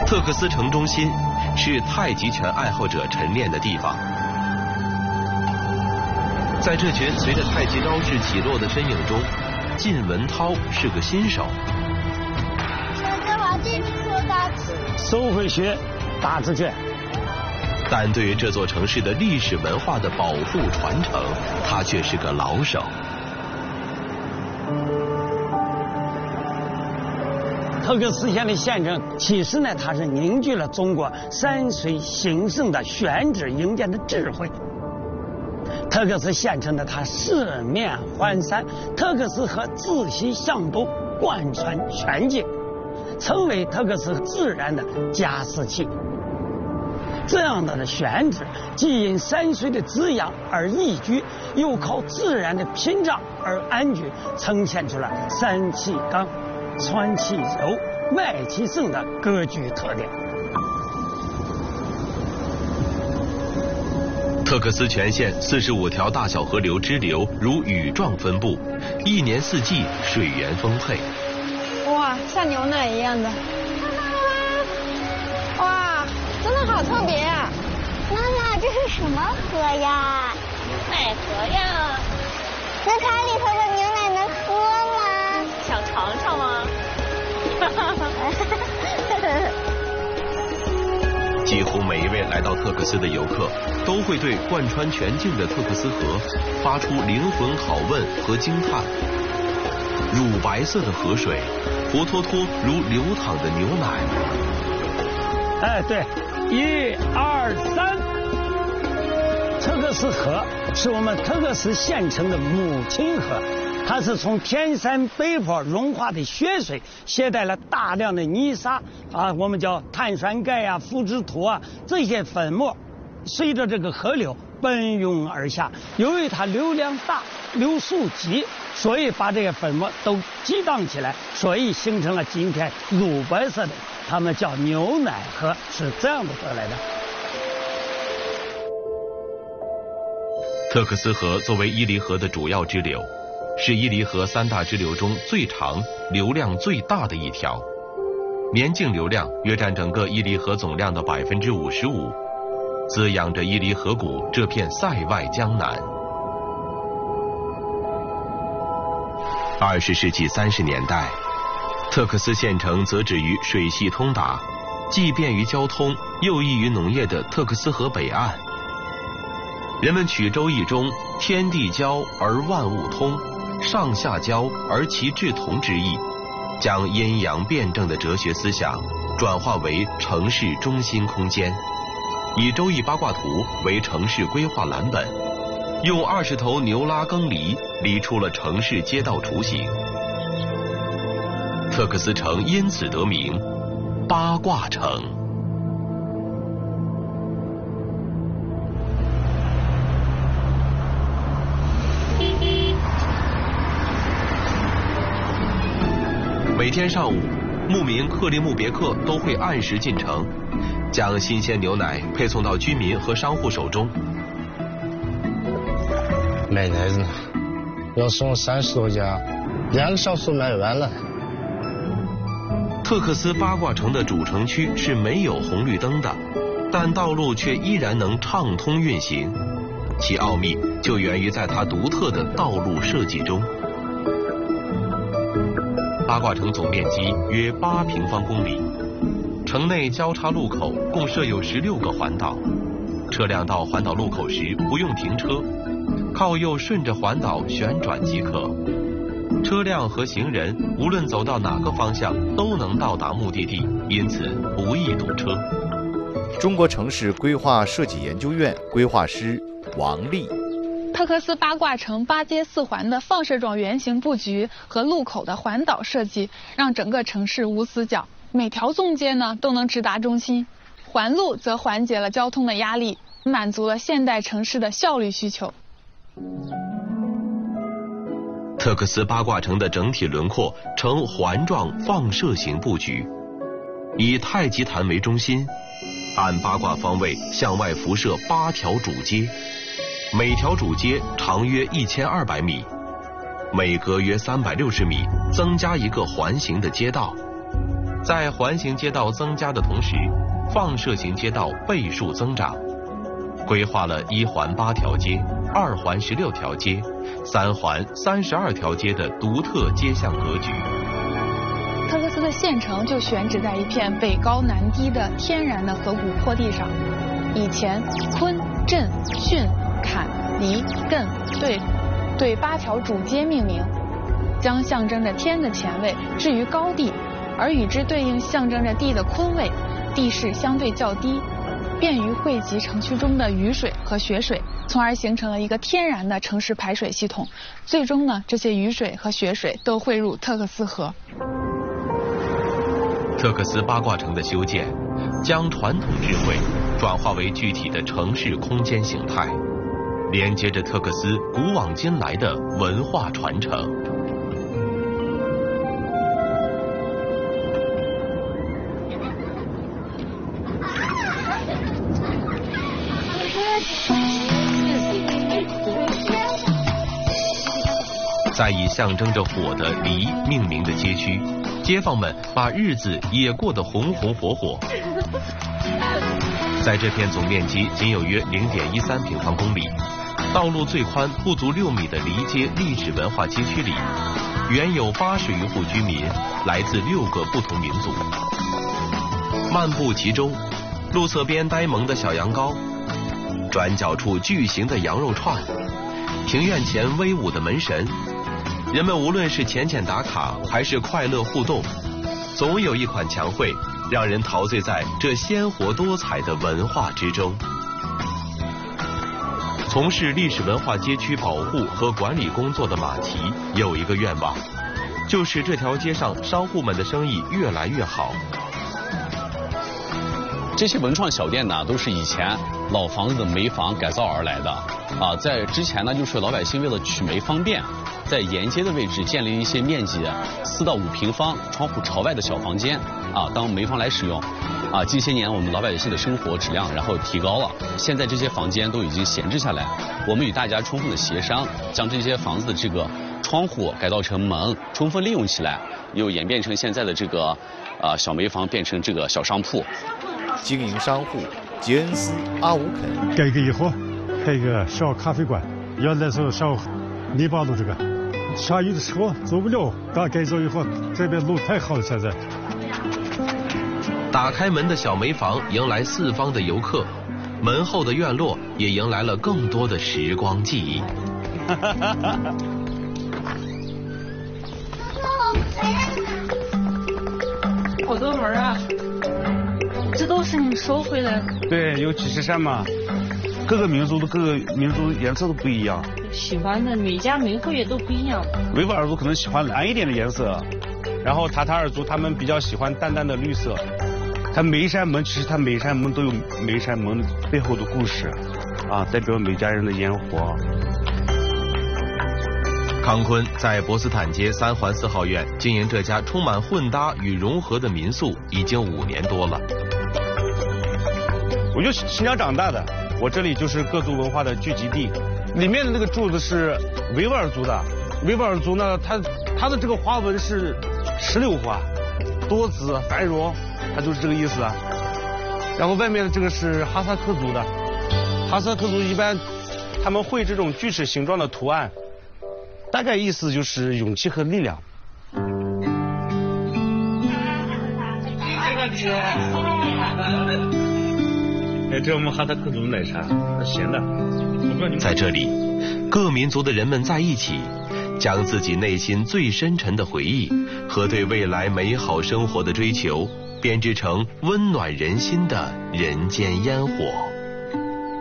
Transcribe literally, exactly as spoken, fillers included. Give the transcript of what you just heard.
特克斯城中心是太极拳爱好者晨练的地方。在这群随着太极招式起落的身影中，靳文涛是个新手。 现在我这只手打字， 收回学打字卷。 但对于这座城市的历史文化的保护传承，他却是个老手。 特克斯县的县城，其实呢，它是凝聚了中国山水兴盛的选址营建的智慧。特克斯县城呢，它四面环山，特克斯河自西向东贯穿全境，成为特克斯自然的加湿器。这样的选址，既因山水的滋养而宜居，又靠自然的屏障而安居，呈现出了山气刚、川气柔、外气盛的格局特点。 特克斯全县四十五条大小河流支流如雨状分布，一年四季水源丰沛。 哇，像牛奶一样的。哇，真的好特别啊！ 妈妈，这是什么河呀？ 奶河呀。 那它里头的牛奶能喝吗？ 想尝尝吗？ 几乎每一位来到特克斯的游客，都会对贯穿全境的特克斯河发出灵魂拷问和惊叹。乳白色的河水，活脱脱如流淌的牛奶。 哎，对，一二三。特克斯河是我们特克斯县城的母亲河，它是从天山北坡融化的雪水，携带了大量的泥沙啊，我们叫碳酸钙啊、腐殖土啊这些粉末，随着这个河流奔涌而下。由于它流量大、流速急，所以把这些粉末都激荡起来，所以形成了今天乳白色的，他们叫牛奶河，是这样的得来的。 特克斯河作为伊犁河的主要支流，是伊犁河三大支流中最长、流量最大的一条，年净流量约占整个伊犁河总量的百分之五十五，滋养着伊犁河谷这片塞外江南。二十世纪三十年代，特克斯县城则止于水系通达，既便于交通又易于农业的特克斯河北岸。人们取周易中天地交而万物通，上下交而其志同之意，将阴阳辩证的哲学思想转化为城市中心空间，以周易八卦图为城市规划蓝本，用二十头牛拉耕犁犁出了城市街道雏形。特克斯城因此得名八卦城。每天上午，牧民克利木别克都会按时进城，将新鲜牛奶配送到居民和商户手中。 没奶子呢，要送三十多家，两个小时卖完了。 特克斯八卦城的主城区是没有红绿灯的，但道路却依然能畅通运行，其奥秘就源于在它独特的道路设计中。八卦城总面积约八平方公里，城内交叉路口共设有十六个环岛，车辆到环岛路口时不用停车，靠右顺着环岛旋转即可。车辆和行人无论走到哪个方向都能到达目的地，因此不易堵车。 中国城市规划设计研究院规划师王丽。 特克斯八卦城八街四环的放射状圆形布局和路口的环岛设计，让整个城市无死角，每条纵街呢都能直达中心。环路则缓解了交通的压力，满足了现代城市的效率需求。 特克斯八卦城的整体轮廓呈环状放射型布局，以太极坛为中心，按八卦方位向外辐射八条主街，每条主街长约一千二百米，每隔约三百六十米增加一个环形的街道。 在环形街道增加的同时，放射型街道倍数增长，规划了一环八条街、二环十六条街、三环三十二条街的独特街巷格局。 特克斯的县城就选址在一片北高南低的天然的河谷坡地上。以前昆、镇、汛、坎、离、艮、兑对八条主街命名，将象征着天的前位置于高地，而与之对应象征着地的坤位，地势相对较低，便于汇集城区中的雨水和雪水，从而形成了一个天然的城市排水系统。最终呢，这些雨水和雪水都汇入特克斯河。 特克斯八卦城的修建，将传统智慧转化为具体的城市空间形态，连接着特克斯古往今来的文化传承。在以象征着火的梨命名的街区，街坊们把日子也过得红红火火。在这片总面积仅有约零点一三平方公里、道路最宽不足六米的梨街历史文化街区里，原有八十余户居民，来自六个不同民族。漫步其中，路侧边呆萌的小羊羔，转角处巨型的羊肉串，庭院前威武的门神。人们无论是浅浅打卡，还是快乐互动，总有一款墙绘让人陶醉在这鲜活多彩的文化之中。从事历史文化街区保护和管理工作的马蹄有一个愿望，就是这条街上商户们的生意越来越好。 这些文创小店呢，都是以前老房子的煤房改造而来的啊。在之前呢，就是老百姓为了取煤方便，在沿街的位置建立一些面积四到五平方、窗户朝外的小房间啊，当煤房来使用。啊，近些年我们老百姓的生活质量然后提高了，现在这些房间都已经闲置下来。我们与大家充分的协商，将这些房子的这个窗户改造成门，充分利用起来，又演变成现在的这个啊小煤房，变成这个小商铺。 经营商户杰恩斯阿武肯， 改革以后开一个小咖啡馆，原来是上泥巴路这个，下雨的时候走不了，刚改造以后这边路太好了，现在。 打开门的小煤房迎来四方的游客，门后的院落也迎来了更多的时光记忆。 好多门啊！这都是你收回来的？ 对，有几十扇嘛，各个民族的各个民族颜色都不一样。 喜欢的每家门后也都不一样。 维吾尔族可能喜欢蓝一点的颜色，然后塔塔尔族他们比较喜欢淡淡的绿色。它每一扇门，其实它每一扇门都有每一扇门背后的故事，啊，代表每家人的烟火。 康坤在博斯坦街三环四号院经营这家充满混搭与融合的民宿已经五年多了。 我就新疆长大的，我这里就是各族文化的聚集地。里面的那个柱子是维吾尔族的，维吾尔族呢，它它的这个花纹是石榴花，多姿繁荣，它就是这个意思啊。然后外面的这个是哈萨克族的，哈萨克族一般他们会这种锯齿形状的图案，大概意思就是勇气和力量。哎，这我们哈萨克族奶茶，咸的。 在这里，各民族的人们在一起，将自己内心最深沉的回忆和对未来美好生活的追求，编织成温暖人心的人间烟火。